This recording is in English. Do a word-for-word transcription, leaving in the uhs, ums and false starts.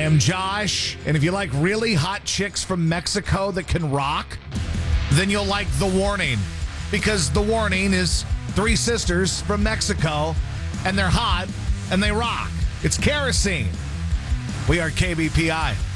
am Josh, and if you like really hot chicks from Mexico that can rock, then you'll like The Warning, because The Warning is three sisters from Mexico, and they're hot, and they rock. It's Kerosene. We are K B P I.